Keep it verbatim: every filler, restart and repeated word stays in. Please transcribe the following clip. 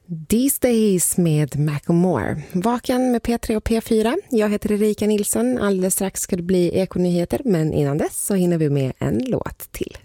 These Days med Macklemore. Vaken med P tre och P fyra. Jag heter Erika Nilsson. Alldeles strax ska det bli Ekonyheter, men innan dess så hinner vi med en låt till.